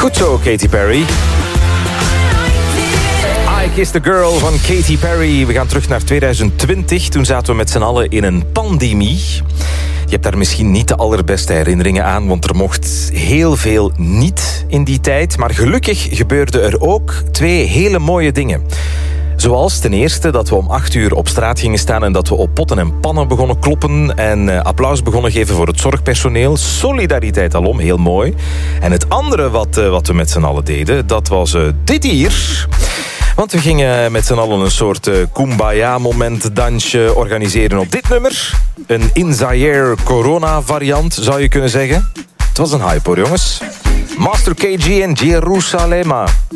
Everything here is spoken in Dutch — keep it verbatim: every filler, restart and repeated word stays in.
Goed zo, Katy Perry. I Kissed a Girl van Katy Perry. We gaan terug naar tweeduizend twintig. Toen zaten we met z'n allen in een pandemie. Je hebt daar misschien niet de allerbeste herinneringen aan, want er mocht heel veel niet in die tijd. Maar gelukkig gebeurden er ook twee hele mooie dingen. Zoals ten eerste dat we om acht uur op straat gingen staan en dat we op potten en pannen begonnen kloppen en uh, applaus begonnen geven voor het zorgpersoneel. Solidariteit alom, heel mooi. En het andere wat, uh, wat we met z'n allen deden, dat was uh, dit hier. Want we gingen met z'n allen een soort uh, kumbaya-moment dansje organiseren op dit nummer. Een In Zaire corona-variant, zou je kunnen zeggen. Het was een hype hoor, jongens. Master K G en Jerusalema.